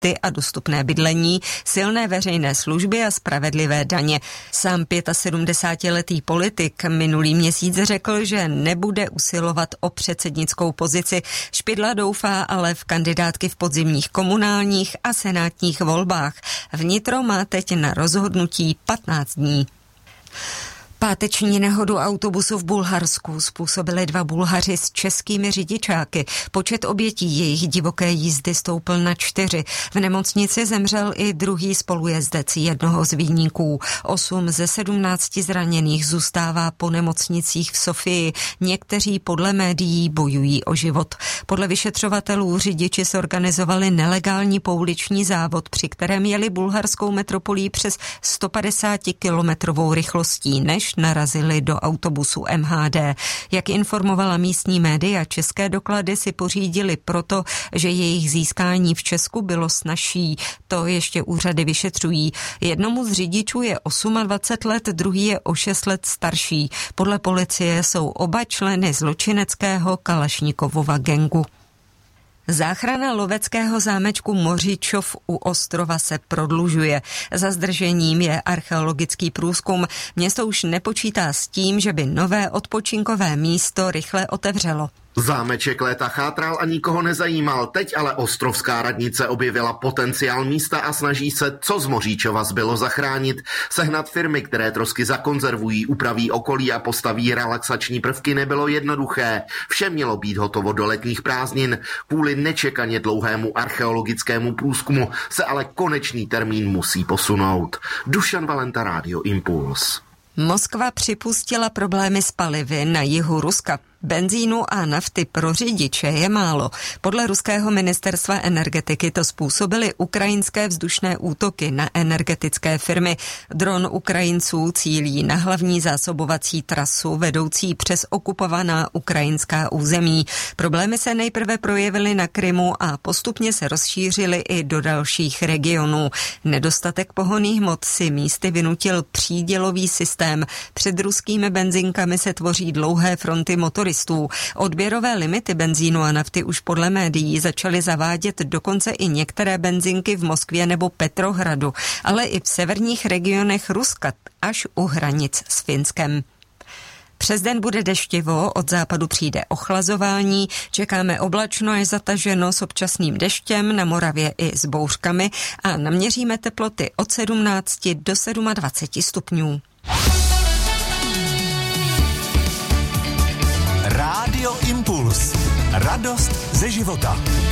byty a dostupné bydlení, silné veřejné služby a spravedlivé daně. Sám 75letý politik minulý měsíc řekl, že nebude usilovat o předsednickou pozici. Špidla doufá ale v kandidátky v podzimních komunálních a senátních volbách. Vnitro má teď na rozhodnutí 15 dní. Páteční nehodu autobusu v Bulharsku způsobili 2 Bulhaři s českými řidičáky. Počet obětí jejich divoké jízdy stoupl na 4. V nemocnici zemřel i druhý spolujezdec jednoho z viníků. 8 ze 17 zraněných zůstává po nemocnicích v Sofii. Někteří podle médií bojují o život. Podle vyšetřovatelů řidiči zorganizovali nelegální pouliční závod, při kterém jeli bulharskou metropolí přes 150-kilometrovou rychlostí, než narazili do autobusu MHD. Jak informovala místní média, české doklady si pořídili proto, že jejich získání v Česku bylo snazší. To ještě úřady vyšetřují. Jednomu z řidičů je 28 let, druhý je o 6 let starší. Podle policie jsou oba členy zločineckého Kalašnikovova gangu. Záchrana loveckého zámečku Mořičov u ostrova se prodlužuje. Za zdržením je archeologický průzkum. Město už nepočítá s tím, že by nové odpočinkové místo rychle otevřelo. Zámeček léta chátral a nikoho nezajímal, teď ale ostrovská radnice objevila potenciál místa a snaží se, co z Moříčova zbylo, zachránit. Sehnat firmy, které trosky zakonzervují, upraví okolí a postaví relaxační prvky, nebylo jednoduché. Vše mělo být hotovo do letních prázdnin. Kvůli nečekaně dlouhému archeologickému průzkumu se ale konečný termín musí posunout. Dušan Valenta, Rádio Impuls. Moskva připustila problémy s palivy na jihu Ruska. Benzínu a nafty pro řidiče je málo. Podle ruského ministerstva energetiky to způsobily ukrajinské vzdušné útoky na energetické firmy. Dron Ukrajinců cílí na hlavní zásobovací trasu vedoucí přes okupovaná ukrajinská území. Problémy se nejprve projevily na Krymu a postupně se rozšířily i do dalších regionů. Nedostatek pohonných hmot si místy vynutil přídělový systém. Před ruskými benzinkami se tvoří dlouhé fronty motoristů. Odběrové limity benzínu a nafty už podle médií začaly zavádět dokonce i některé benzinky v Moskvě nebo Petrohradu, ale i v severních regionech Ruska až u hranic s Finskem. Přes den bude deštivo, od západu přijde ochlazování, čekáme oblačno až zataženo s občasným deštěm, na Moravě i s bouřkami a naměříme teploty od 17 do 27 stupňů. Rádio Impuls. Radost ze života.